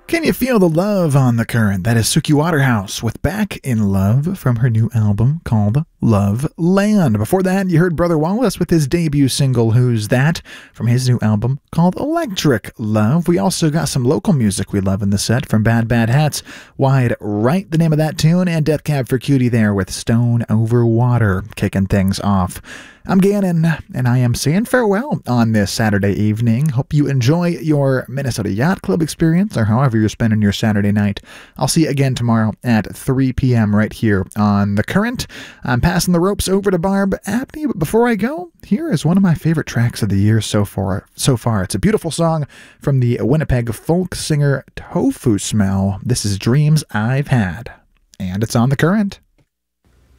Can you feel the love on the current? That is Suki Waterhouse with Back in Love from her new album called Love Land. Before that, you heard Brother Wallace with his debut single, Who's That? From his new album called Electric Love. We also got some local music we love in the set from Bad Bad Hats, Wide Right, the name of that tune, and Death Cab for Cutie there with Stone Over Water, kicking things off. I'm Gannon, and I am saying farewell on this Saturday evening. Hope you enjoy your Minnesota Yacht Club experience, or however you're spending your Saturday night. I'll see you again tomorrow at 3 p.m. right here on The Current. I'm passing the ropes over to Barb Abney, but before I go, here is one of my favorite tracks of the year so far. It's a beautiful song from the Winnipeg folk singer Tofu Smell. This is Dreams I've Had, and it's on The Current.